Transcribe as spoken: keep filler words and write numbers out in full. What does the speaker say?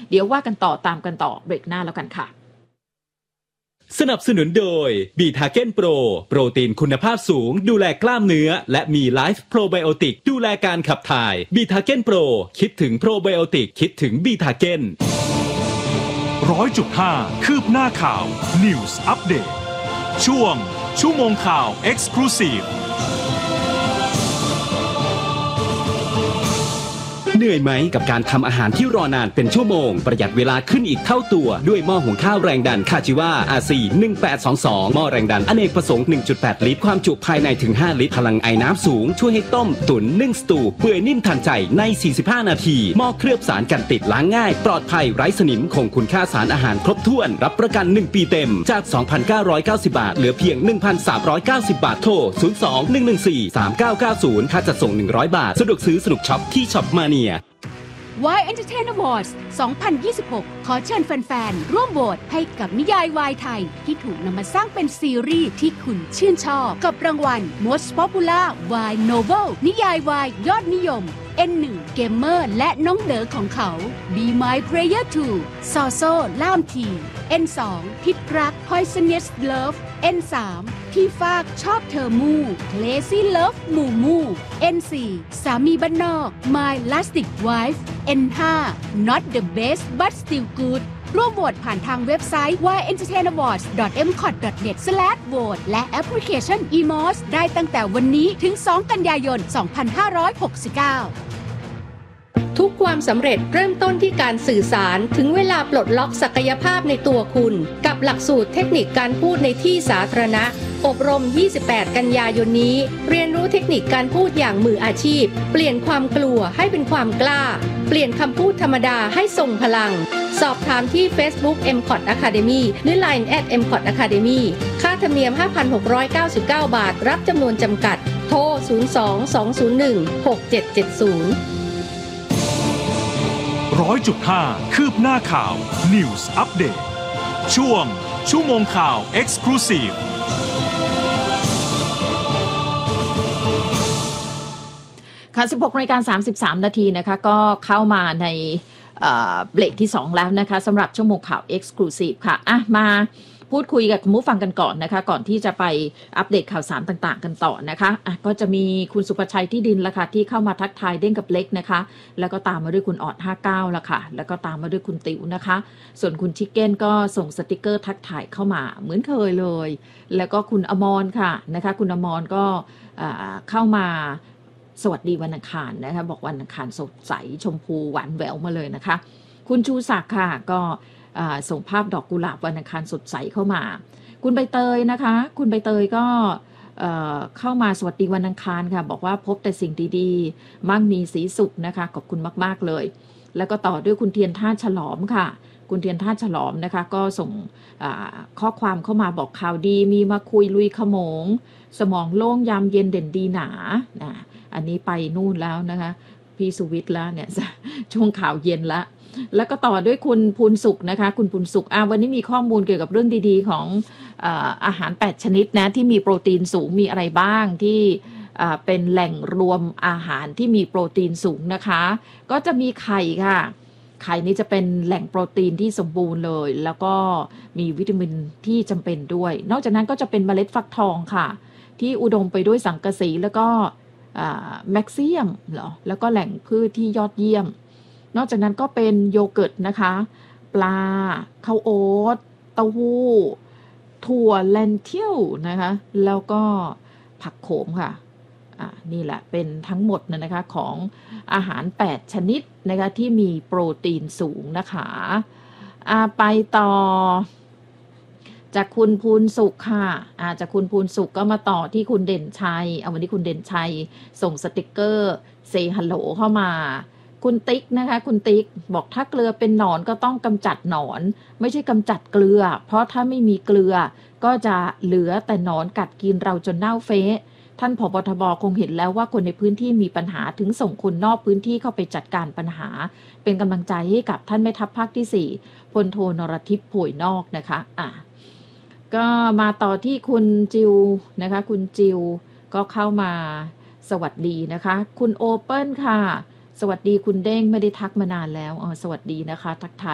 เดี๋ยวว่ากันต่อตามกันต่อเบรกหน้าแล้วกันค่ะสนับสนุนโดยบีทาเก้นโปรโปรตีนคุณภาพสูงดูแลกล้ามเนื้อและมีไลฟ์โปรไบโอติกดูแลการขับถ่ายบีทาเก้นโปรคิดถึงโปรไบโอติกคิดถึงบีทาเก้นร้อยจุดห้าคืบหน้าข่าว News Update ช่วงชั่วโมงข่าว Exclusive เหนื่อยไหมกับการทำอาหารที่รอนานเป็นชั่วโมงประหยัดเวลาขึ้นอีกเท่าตัวด้วยหม้อหุงข้าวแรงดันคาจิวา อาร์ ซี หนึ่งแปดสองสองหม้อแรงดันอเนกประสงค์ หนึ่งจุดแปด ลิตรความจุภายในถึงห้าลิตรพลังไอน้ำสูงช่วยให้ต้มตุ๋นนึ่งสตูเปื่อยนิ่มทันใจในสี่สิบห้านาทีหม้อเคลือบสารกันติดล้างง่ายปลอดภัยไร้สนิมคงคุณค่าสารอาหารครบถ้วนรับประกันหนึ่งปีเต็มจาก สองพันเก้าร้อยเก้าสิบ บาทเหลือเพียง หนึ่งพันสามร้อยเก้าสิบ บาทโทรศูนย์ สอง หนึ่ง หนึ่ง สี่ สาม เก้า เก้า ศูนย์ค่าจัดส่งหนึ่งร้อยบาทสะดวกซื้อสนุกช็อปที่ช็อปมาเนียวาย Entertain Awards สองพันยี่สิบหก ขอเชิญแฟนๆร่วมโหวตให้กับนิยายวายไทยที่ถูกนำมาสร้างเป็นซีรีส์ที่คุณชื่นชอบกับรางวัล Most Popular Y Novel นิยายวายยอดนิยม เอ็น หนึ่ง เกมเมอร์และน้องเด๋อของเขา Be My Player ทู ซอโซล่ามที เอ็น สอง พิษรัก Poisonous Love เอ็น สาม ที่ฟากชอบเธอมู่ Lazy Love มู่มู่ เอ็น สี่ สามีบ้านนอก My Lastic Wife เอ็น ห้า Not the best but still good ร่วมโหวตผ่านทางเว็บไซต์ วาย เอ็นเตอร์เทน อวอร์ดส์ ดอท เอ็ม คอท ดอท เน็ต สแลช โหวต และแอปพลิเคชัน อี มอส ได้ตั้งแต่วันนี้ถึง สอง กันยายน สองพันห้าร้อยหกสิบเก้าทุกความสำเร็จเริ่มต้นที่การสื่อสารถึงเวลาปลดล็อกศักยภาพในตัวคุณกับหลักสูตรเทคนิคการพูดในที่สาธารณะอบรมยี่สิบแปดกันยายนนี้เรียนรู้เทคนิคการพูดอย่างมืออาชีพเปลี่ยนความกลัวให้เป็นความกล้าเปลี่ยนคำพูดธรรมดาให้ทรงพลังสอบถามที่ Facebook เอ็ม คอท Academy หรือ ไลน์ แอท เอ็ม คอท Academy ค่าธรรมเนียม ห้าพันหกร้อยเก้าสิบเก้า บาทรับจำนวนจำกัดโทรศูนย์ สอง สอง ศูนย์ หนึ่ง หก เจ็ด เจ็ด ศูนย์ร้อยจุดห้าคืบหน้าข่าว News Update ช่วงชั่วโมงข่าว Exclusive ค่ะ สิบหกนาฬิกาสามสิบสาม นาทีนะคะก็เข้ามาในเบรกที่สองแล้วนะคะสำหรับชั่วโมงข่าว Exclusive ค่ะอ่ะมาพูดคุยกับคุณผู้ฟังกันก่อนนะคะก่อนที่จะไปอัปเดตข่าวสารต่างๆกันต่อนะคะอ่ะก็จะมีคุณสุภชัยที่ดินละค่ะที่เข้ามาทักทายเด้งกับเล็กนะคะแล้วก็ตามมาด้วยคุณออดห้าสิบเก้าละค่ะแล้วก็ตามมาด้วยคุณติ๋วนะคะส่วนคุณชิคเก้นก็ส่งสติกเกอร์ทักทายเข้ามาเหมือนเคยเลยแล้วก็คุณอมรค่ะนะคะคุณอมรก็เข้ามาสวัสดีวันอังคารนะคะบอกวันอังคารสดใสชมพูหวานแหววมาเลยนะคะคุณชูศักดิ์ค่ะก็ส่งภาพดอกกุหลาบวันอังคารสดใสเข้ามาคุณใบเตยนะคะคุณใบเตยก็เข้ามาสวัสดีวันอังคารค่ะบอกว่าพบแต่สิ่งดีๆมั่งมีสีสุขนะคะขอบคุณมากๆเลยแล้วก็ต่อด้วยคุณเทียนท่าฉลอมค่ะคุณเทียนท่าฉลอมนะคะก็ส่งข้อความเข้ามาบอกข่าวดีมีมาคุยลุยขโมงสมองโล่งยามเย็นเด่นดีหนานะอันนี้ไปนู่นแล้วนะคะพี่สุวิทย์แล้วเนี่ยช่วงข่าวเย็นละแล้วก็ต่อด้วยคุณภูนสุขนะคะคุณภูนสุขอ่ะวันนี้มีข้อมูลเกี่ยวกับเรื่องดีๆของอ่าอาหารแปดชนิดนะที่มีโปรตีนสูงมีอะไรบ้างที่อ่าเป็นแหล่งรวมอาหารที่มีโปรตีนสูงนะคะก็จะมีไข่ค่ะไข่นี้จะเป็นแหล่งโปรตีนที่สมบูรณ์เลยแล้วก็มีวิตามินที่จำเป็นด้วยนอกจากนั้นก็จะเป็นเมล็ดฟักทองค่ะที่อุดมไปด้วยสังกะสีแล้วก็แมกนีเซียมเหรอแล้วก็แหล่งพืชที่ยอดเยี่ยมนอกจากนั้นก็เป็นโยเกิร์ตนะคะปลาข้าวโอ๊ตเต้าหู้ถั่วแลนทิลนะคะแล้วก็ผักโขมค่ะอ่านี่แหละเป็นทั้งหมดนะคะของอาหารแปดชนิดนะคะที่มีโปรตีนสูงนะคะอ่าไปต่อจากคุณภูนสุขค่ะอ่าจากคุณภูนสุขก็มาต่อที่คุณเด่นชัยเอาวันนี้คุณเด่นชัยส่งสติกเกอร์เซฮัลโหลเข้ามาคุณติ๊กนะคะคุณติ๊กบอกถ้าเกลือเป็นหนอนก็ต้องกำจัดหนอนไม่ใช่กำจัดเกลือเพราะถ้าไม่มีเกลือก็จะเหลือแต่หนอนกัดกินเราจนเน่าเฟะท่านผบ.ทบ.คงเห็นแล้วว่าคนในพื้นที่มีปัญหาถึงส่งคนนอกพื้นที่เข้าไปจัดการปัญหาเป็นกำลังใจให้กับท่านแม่ทัพภาคที่สี่พลโทนรทิพย์โผยนอกนะคะอ่ะก็มาต่อที่คุณจิวนะคะคุณจิวก็เข้ามาสวัสดีนะคะคุณโอเปิ้ลค่ะสวัสดีคุณเด้งไม่ได้ทักมานานแล้วอ๋อสวัสดีนะคะทักทาย